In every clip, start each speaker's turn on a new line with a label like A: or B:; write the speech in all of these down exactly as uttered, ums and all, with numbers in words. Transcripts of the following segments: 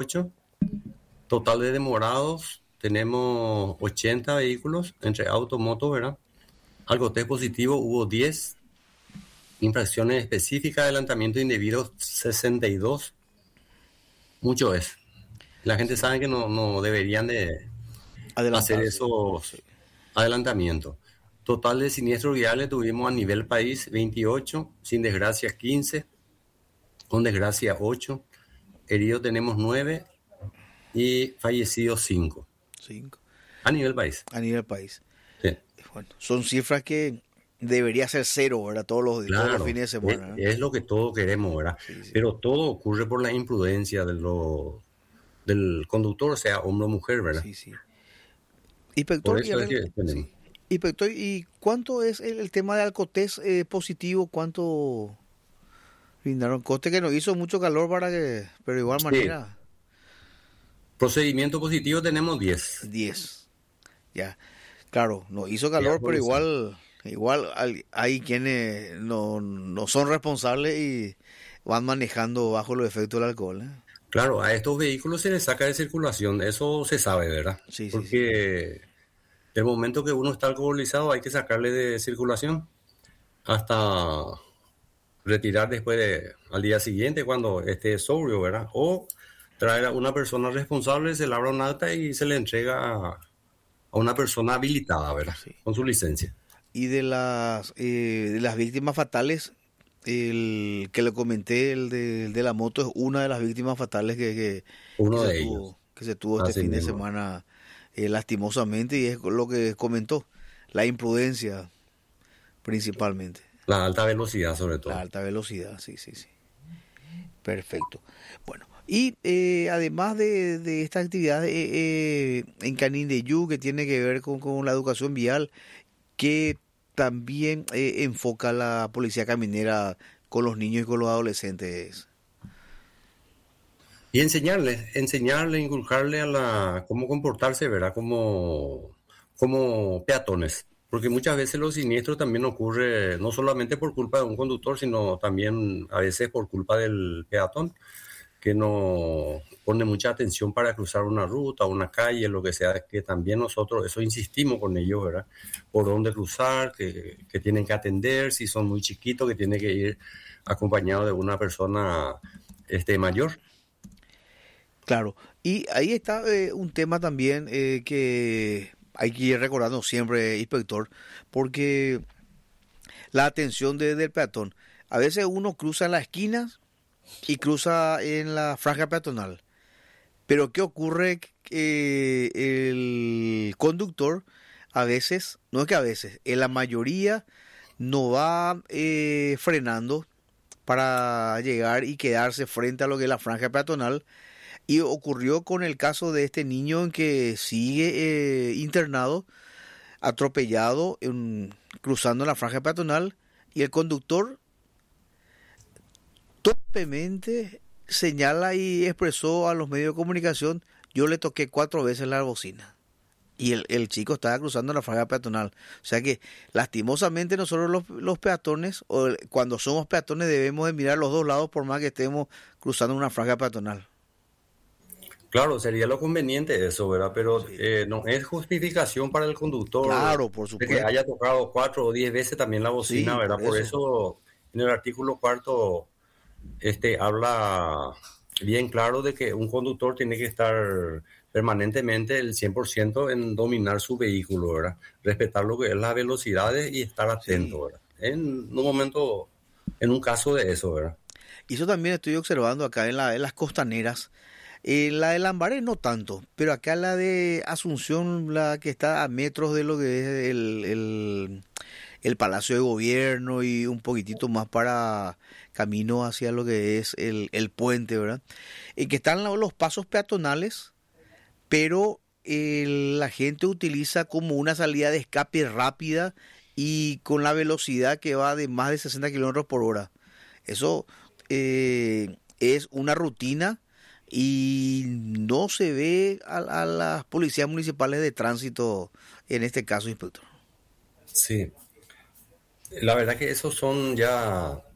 A: veintiocho. Total de demorados, tenemos ochenta vehículos entre auto, moto, ¿verdad? Alcotés positivo hubo diez. Infracciones específicas, adelantamiento indebido sesenta y dos. Mucho es. La gente sabe que no, no deberían de hacer esos adelantamientos. Total de siniestros viales tuvimos a nivel país veintiocho, sin desgracias quince, con desgracia ocho, heridos tenemos nueve y fallecidos cinco.
B: cinco.
A: A nivel país.
B: A nivel país.
A: Sí.
B: Bueno, son cifras que debería ser cero, ¿verdad? Todos los,
A: claro,
B: todos los fines de semana.
A: Es, es lo que todos queremos, ¿verdad? Sí, sí. Pero todo ocurre por la imprudencia de lo, del conductor, sea hombre o mujer, ¿verdad?
B: Sí, sí. Inspector,
A: por eso
B: y,
A: es que tenemos.
B: Sí. Inspector, ¿y cuánto es el, el tema de alcotés eh, positivo? ¿Cuánto brindaron? Coste que nos hizo mucho calor para que, pero de igual manera.
A: Sí. Procedimiento positivo tenemos diez.
B: diez. Ya. Claro, nos hizo calor, ya, pero igual, igual hay quienes no, no son responsables y van manejando bajo los efectos del alcohol, ¿eh?
A: Claro, a estos vehículos se les saca de circulación, eso se sabe, ¿verdad?
B: Sí, sí,
A: porque sí. Del momento que uno está alcoholizado hay que sacarle de circulación hasta retirar después de, al día siguiente cuando esté sobrio, ¿verdad? O traer a una persona responsable, se labra un acta y se le entrega a, a una persona habilitada, ¿verdad? Sí. Con su licencia.
B: Y de las eh, de las víctimas fatales, el que le comenté, el de, el de la moto, es una de las víctimas fatales que, que,
A: Uno
B: que,
A: de
B: se,
A: ellos.
B: tuvo, que se tuvo este
A: Así
B: fin
A: mismo.
B: de semana eh, lastimosamente, y es lo que comentó, la imprudencia principalmente.
A: La alta velocidad sobre todo.
B: La alta velocidad, sí, sí, sí. Perfecto. Bueno, y eh, además de, de esta actividad eh, eh, en Canindeyú, que tiene que ver con, con la educación vial, que también eh, enfoca la policía caminera con los niños y con los adolescentes.
A: Y enseñarle, enseñarle, inculcarle a la cómo comportarse, ¿verdad? Como, como peatones. Porque muchas veces los siniestros también ocurren no solamente por culpa de un conductor, sino también a veces por culpa del peatón, que no pone mucha atención para cruzar una ruta, una calle, lo que sea, que también nosotros, eso insistimos con ellos, ¿verdad? Por dónde cruzar, que, que tienen que atender, si son muy chiquitos, que tienen que ir acompañados de una persona este, mayor.
B: Claro, y ahí está eh, un tema también eh, que hay que ir recordando siempre, inspector, porque la atención de, del peatón, a veces uno cruza en las esquinas y cruza en la franja peatonal, pero ¿qué ocurre? Eh, el conductor a veces, no es que a veces, en la mayoría no va eh, frenando para llegar y quedarse frente a lo que es la franja peatonal. Y ocurrió con el caso de este niño en que sigue eh, internado, atropellado, en, cruzando la franja peatonal, y el conductor torpemente señala y expresó a los medios de comunicación: yo le toqué cuatro veces la bocina. Y el, el chico estaba cruzando la franja peatonal. O sea que lastimosamente nosotros los, los peatones, o cuando somos peatones, debemos de mirar los dos lados por más que estemos cruzando una franja peatonal.
A: Claro, sería lo conveniente eso, ¿verdad? Pero sí. eh, no es justificación para el conductor.
B: Claro, por supuesto.
A: Que haya tocado cuatro o diez veces también la bocina,
B: sí,
A: ¿verdad?
B: Por,
A: por
B: eso.
A: eso en el artículo cuarto este, habla bien claro de que un conductor tiene que estar permanentemente el cien por ciento en dominar su vehículo, ¿verdad? Respetar lo que es las velocidades y estar atento, sí. ¿verdad? En un momento, en un caso de eso, ¿verdad?
B: Y eso también estoy observando acá en, la, en las costaneras. Eh, la de Lambaré no tanto, pero acá la de Asunción, la que está a metros de lo que es el, el, el Palacio de Gobierno y un poquitito más para camino hacia lo que es el, el puente, ¿verdad? En que están los pasos peatonales, pero eh, la gente utiliza como una salida de escape rápida y con la velocidad que va de más de sesenta kilómetros por hora. Eso eh, es una rutina. Y no se ve a, a las policías municipales de tránsito en este caso, inspector.
A: Sí, la verdad que esos son ya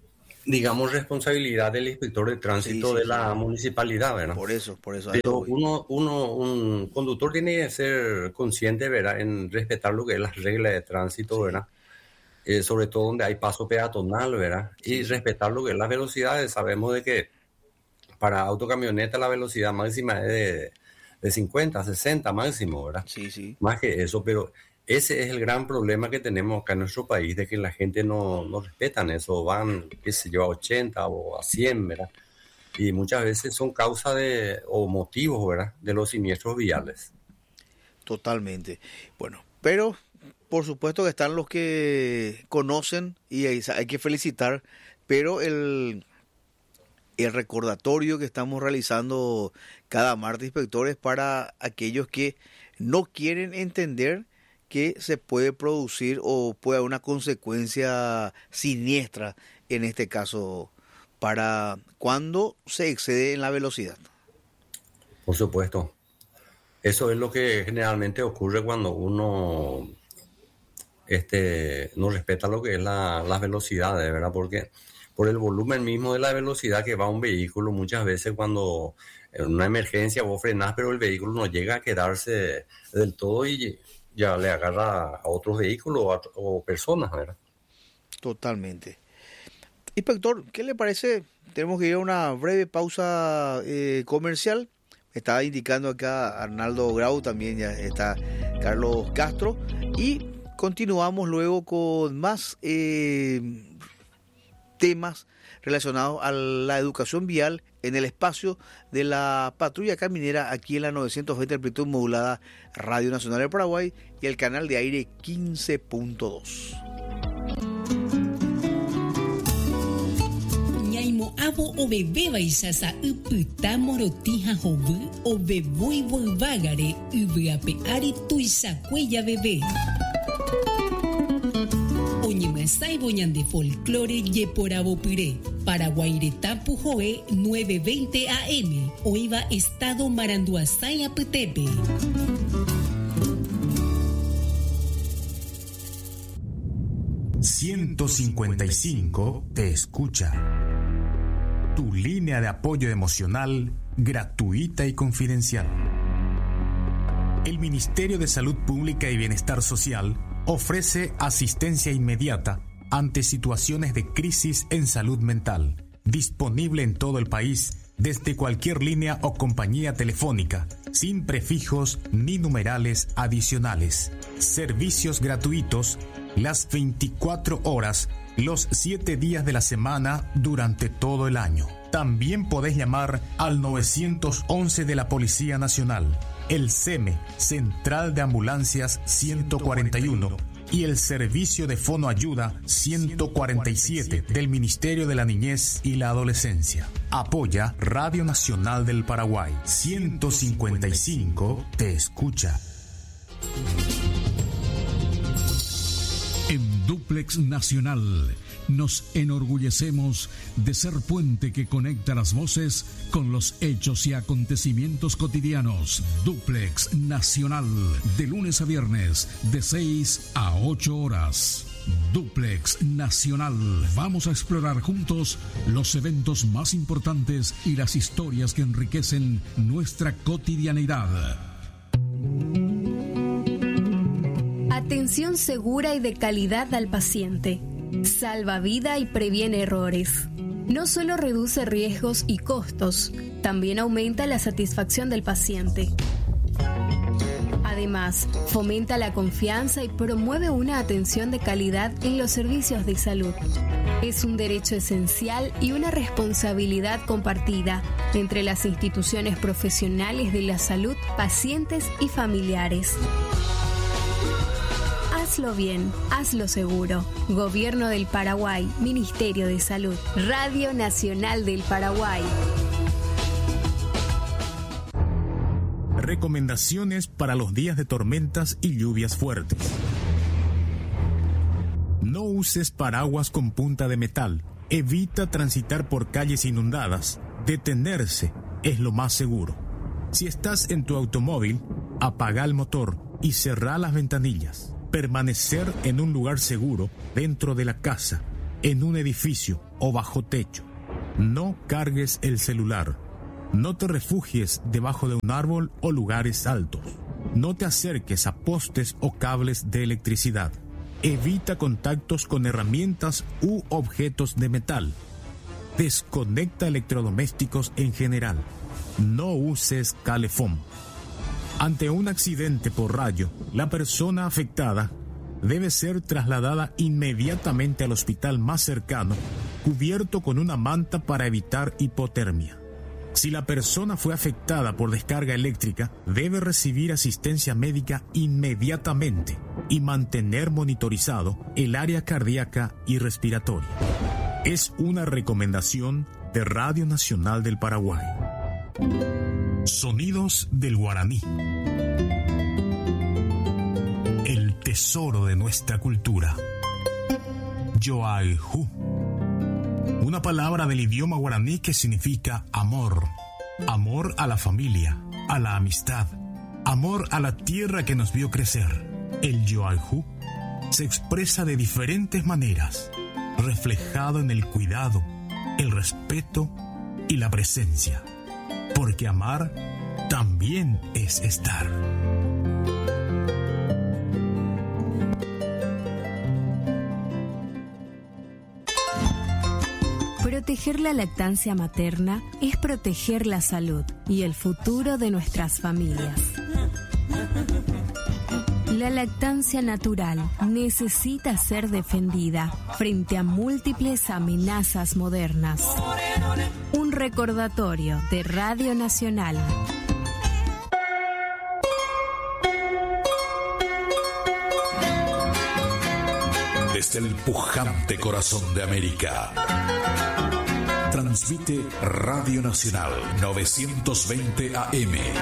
A: digamos, responsabilidad del inspector de tránsito sí, sí, de la sí. municipalidad, ¿verdad?
B: Por eso, por eso.
A: Pero uno, uno, un conductor tiene que ser consciente, ¿verdad?, en respetar lo que es las reglas de tránsito, sí. ¿verdad? Eh, sobre todo donde hay paso peatonal, ¿verdad? Sí. Y respetar lo que es las velocidades. Sabemos de que para autocamioneta la velocidad máxima es de, de cincuenta, sesenta máximo, ¿verdad?
B: Sí, sí.
A: Más que eso, pero ese es el gran problema que tenemos acá en nuestro país, de que la gente no, no respetan eso, van, qué sé yo, a ochenta o a cien, ¿verdad? Y muchas veces son causa de, o motivos, ¿verdad?, de los siniestros viales.
B: Totalmente. Bueno, pero por supuesto que están los que conocen y hay, hay que felicitar, pero el, el recordatorio que estamos realizando cada martes, inspectores, para aquellos que no quieren entender que se puede producir o puede haber una consecuencia siniestra, en este caso, para cuando se excede en la velocidad.
A: Por supuesto. Eso es lo que generalmente ocurre cuando uno este, no respeta lo que es la, las velocidades, ¿verdad? Porque por el volumen mismo de la velocidad que va un vehículo, muchas veces cuando en una emergencia vos frenás, pero el vehículo no llega a quedarse del todo y ya le agarra a otros vehículos o, a, o personas, ¿verdad?
B: Totalmente. Inspector, ¿qué le parece? Tenemos que ir a una breve pausa eh, comercial. Me estaba indicando acá Arnaldo Grau, también ya está Carlos Castro. Y continuamos luego con más eh, temas relacionados a la educación vial en el espacio de la patrulla caminera aquí en la novecientos veinte amplitud modulada Radio Nacional del Paraguay y el canal de aire quince punto dos.
C: Ñaimo abo o bebé baisasa uputa morotija jovu o bebui volvagare ubeape ari tuisa cuella bebé. Oñemasai boñan de folclore ye por abopiré. Paraguairetapu Joe nueve veinte A M. Oiva Estado Maranduasay Apetepe.
D: ciento cincuenta y cinco te escucha. Tu línea de apoyo emocional gratuita y confidencial. El Ministerio de Salud Pública y Bienestar Social ofrece asistencia inmediata ante situaciones de crisis en salud mental, disponible en todo el país desde cualquier línea o compañía telefónica, sin prefijos ni numerales adicionales. Servicios gratuitos las veinticuatro horas, los siete días de la semana durante todo el año. También podés llamar al nueve once de la Policía Nacional, el C E M E, Central de Ambulancias ciento cuarenta y uno, y el Servicio de Fono Ayuda ciento cuarenta y siete del Ministerio de la Niñez y la Adolescencia. Apoya Radio Nacional del Paraguay. ciento cincuenta y cinco te escucha.
E: En Duplex Nacional nos enorgullecemos de ser puente que conecta las voces con los hechos y acontecimientos cotidianos. Duplex Nacional, de lunes a viernes, de seis a ocho horas. Duplex Nacional. Vamos a explorar juntos los eventos más importantes y las historias que enriquecen nuestra cotidianidad.
F: Atención segura y de calidad al paciente. Salva vida y previene errores. No solo reduce riesgos y costos, también aumenta la satisfacción del paciente. Además, fomenta la confianza y promueve una atención de calidad en los servicios de salud. Es un derecho esencial y una responsabilidad compartida entre las instituciones profesionales de la salud, pacientes y familiares. Hazlo bien, hazlo seguro. Gobierno del Paraguay, Ministerio de Salud, Radio Nacional del Paraguay.
D: Recomendaciones para los días de tormentas y lluvias fuertes. No uses paraguas con punta de metal. Evita transitar por calles inundadas. Detenerse es lo más seguro. Si estás en tu automóvil, apaga el motor y cerrá las ventanillas. Permanecer en un lugar seguro dentro de la casa. en un edificio o bajo techo. No cargues el celular. No te refugies debajo de un árbol o lugares altos. No te acerques a postes o cables de electricidad. Evita contactos con herramientas u objetos de metal. Desconecta electrodomésticos en general. No uses calefón. Ante un accidente por rayo, la persona afectada debe ser trasladada inmediatamente al hospital más cercano, cubierto con una manta para evitar hipotermia. Si la persona fue afectada por descarga eléctrica, debe recibir asistencia médica inmediatamente y mantener monitorizado el área cardíaca y respiratoria. Es una recomendación de Radio Nacional del Paraguay. Sonidos del guaraní. El tesoro de nuestra cultura. Yoaihu. Una palabra del idioma guaraní que significa amor. Amor a la familia, a la amistad, amor a la tierra que nos vio crecer. El yoaihu se expresa de diferentes maneras, reflejado en el cuidado, el respeto y la presencia. Porque amar también es estar.
F: Proteger la lactancia materna es proteger la salud y el futuro de nuestras familias. La lactancia natural necesita ser defendida frente a múltiples amenazas modernas. Un recordatorio de Radio Nacional.
E: Desde el pujante corazón de América, transmite Radio Nacional novecientos veinte A M,